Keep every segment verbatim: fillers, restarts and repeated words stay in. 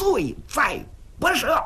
罪在不赦。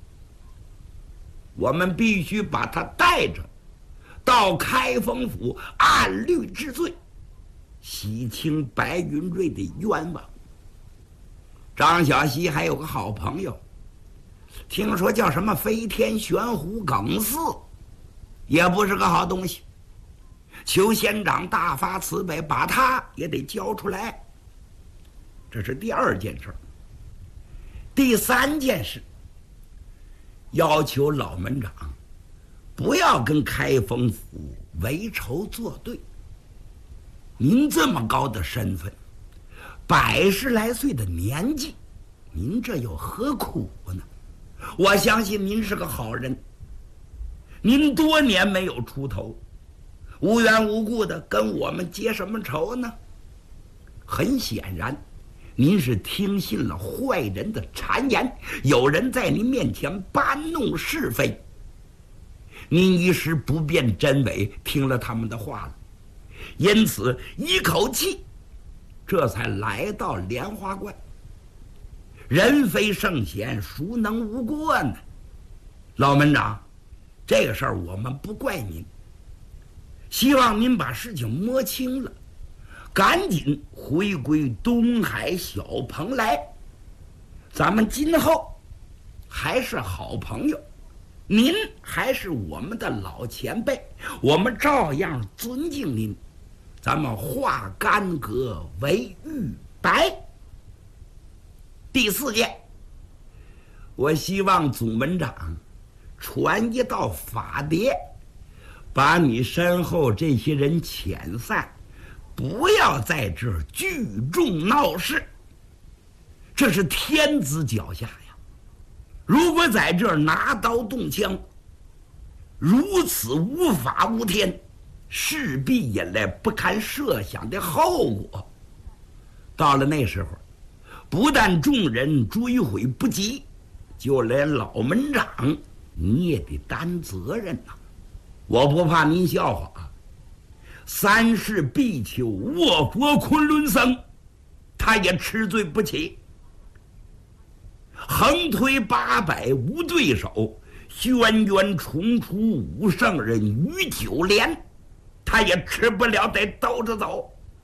我们必须把他带着到开封府按律治罪，洗清白云瑞的冤枉。张小希还有个好朋友，听说叫什么飞天玄虎耿四，也不是个好东西。求县长大发慈悲，把他也得交出来。这是第二件事。第三件事，要求老门长不要跟开封府为仇作对。您这么高的身份，百十来岁的年纪，您这又何苦呢？我相信您是个好人，您多年没有出头，无缘无故的跟我们结什么仇呢？很显然，您是听信了坏人的谗言，有人在您面前搬弄是非，您一时不辨真伪，听了他们的话了，因此一口气这才来到莲花观。人非圣贤，孰能无过呢？老门长，这个事儿我们不怪您，希望您把事情摸清了，赶紧回归东海小蓬莱。咱们今后还是好朋友，您还是我们的老前辈，我们照样尊敬您。咱们化干戈为玉帛。第四件，我希望总门长传一道法牒，把你身后这些人遣散，不要在这儿聚众闹事。这是天子脚下呀，如果在这儿拿刀动枪，如此无法无天，势必引来不堪设想的后果。到了那时候，不但众人追悔不及，就连老门长你也得担责任呐、啊！我不怕您笑话啊，三世必求卧佛昆仑僧，他也吃罪不起。横推八百无对手，轩辕重出五圣人于九连，他也吃不了，得兜着走。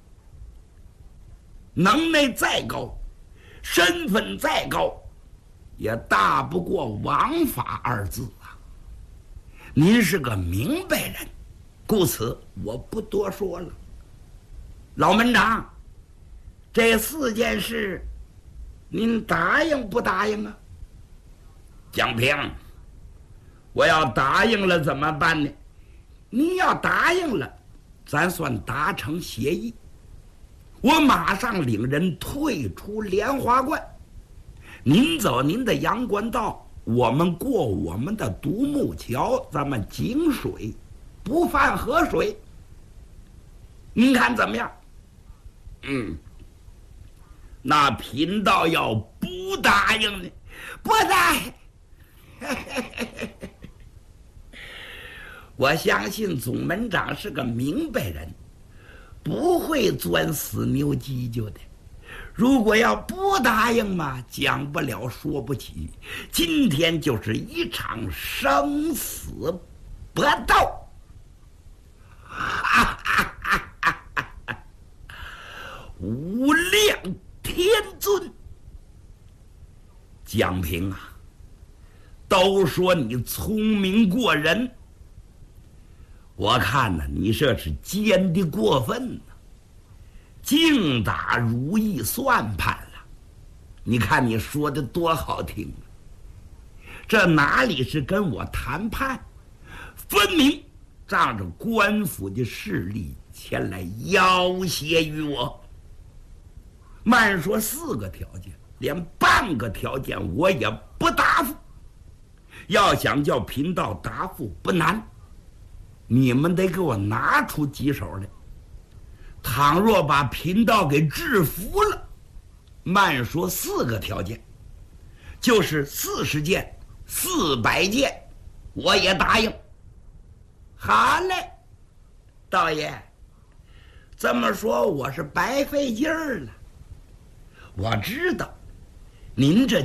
能耐再高，身份再高，也大不过王法二字啊！您是个明白人，故此我不多说了。老门长，这四件事您答应不答应啊？蒋平，我要答应了怎么办呢？您要答应了，咱算达成协议，我马上领人退出莲花观，您走您的阳关道，我们过我们的独木桥，咱们井水不犯河水。您看怎么样？嗯，那贫道要不答应呢？不答应。我相信总门长是个明白人，不会钻死牛犄角的。如果要不答应嘛，讲不了说不起，今天就是一场生死搏斗。哈哈哈哈哈！无量天尊，蒋平啊，都说你聪明过人，我看呢，你这是奸的过分呢，净打如意算盘了。你看你说的多好听啊，这哪里是跟我谈判，分明仗着官府的势力前来要挟于我。慢说四个条件，连半个条件我也不答复。要想叫贫道答复不难，你们得给我拿出几手来。倘若把贫道给制服了，慢说四个条件，就是四十件、四百件，我也答应。好嘞，道爷，这么说我是白费劲儿了。我知道，您这